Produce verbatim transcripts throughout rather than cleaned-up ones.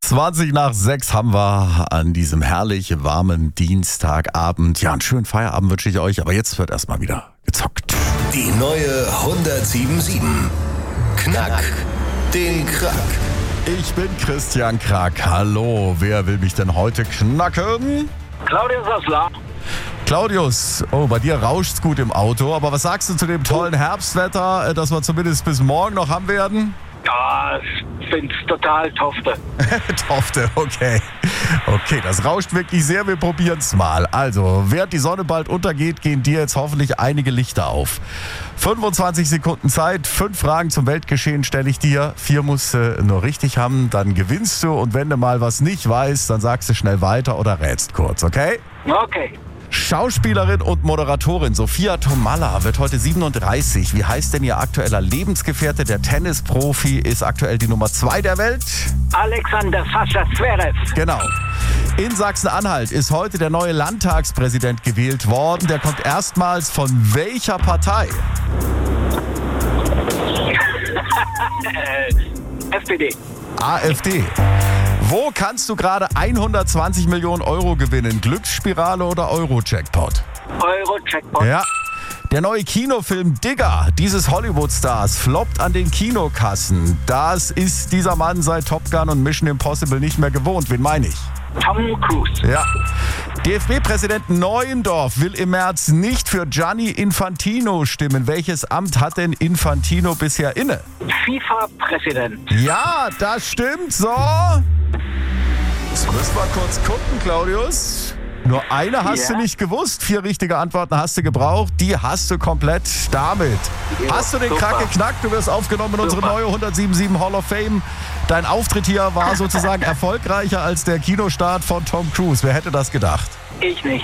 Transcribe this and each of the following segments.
zwanzig nach sechs haben wir an diesem herrlich warmen Dienstagabend. Ja, einen schönen Feierabend wünsche ich euch, aber jetzt wird erstmal wieder gezockt. Die neue hundertsieben sieben. Knack den Krack. Ich bin Christian Krack. Hallo, wer will mich denn heute knacken? Claudius aus La. Claudius, oh, bei dir rauscht's gut im Auto, aber was sagst du zu dem tollen Herbstwetter, das wir zumindest bis morgen noch haben werden? Ja, ich find's total tofte. Tofte, okay. Okay, das rauscht wirklich sehr, wir probieren's mal. Also, während die Sonne bald untergeht, gehen dir jetzt hoffentlich einige Lichter auf. fünfundzwanzig Sekunden Zeit, fünf Fragen zum Weltgeschehen stelle ich dir. Vier musst du nur richtig haben, dann gewinnst du. Und wenn du mal was nicht weißt, dann sagst du schnell weiter oder rätst kurz, okay? Okay. Schauspielerin und Moderatorin Sophia Tomalla wird heute siebenunddreißig. Wie heißt denn ihr aktueller Lebensgefährte? Der Tennisprofi ist aktuell die Nummer zwei der Welt. Alexander Sascha Zverev. Genau. In Sachsen-Anhalt ist heute der neue Landtagspräsident gewählt worden. Der kommt erstmals von welcher Partei? F P D. AfD. Wo kannst du gerade hundertzwanzig Millionen Euro gewinnen? Glücksspirale oder Euro-Jackpot? Euro-Jackpot. Ja. Der neue Kinofilm Digger dieses Hollywood-Stars floppt an den Kinokassen. Das ist dieser Mann seit Top Gun und Mission Impossible nicht mehr gewohnt. Wen meine ich? Tom Cruise. Ja. D F B-Präsident Neuendorf will im März nicht für Gianni Infantino stimmen. Welches Amt hat denn Infantino bisher inne? FIFA-Präsident. Ja, das stimmt. So. Jetzt müssen wir kurz gucken, Claudius. Nur eine hast Ja. du nicht gewusst. Vier richtige Antworten hast du gebraucht. Die hast du komplett damit. Ja, hast du den super. Krack geknackt? Du wirst aufgenommen in unsere Super. neue hundertsiebenundsiebzig Hall of Fame. Dein Auftritt hier war sozusagen erfolgreicher als der Kinostart von Tom Cruise. Wer hätte das gedacht? Ich nicht.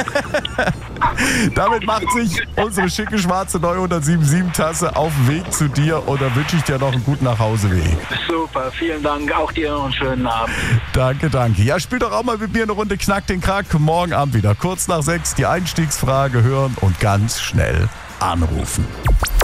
Damit macht sich unsere schicke schwarze neue hundertsiebenundsiebzig Tasse auf den Weg zu dir und dann wünsche ich dir noch einen guten Nachhauseweg. Super, vielen Dank. Auch dir noch einen schönen Abend. Danke, danke. Ja, spiel doch auch mal mit mir eine Runde Knack den Krack. Morgen Abend wieder kurz nach sechs die Einstiegsfrage hören und ganz schnell anrufen.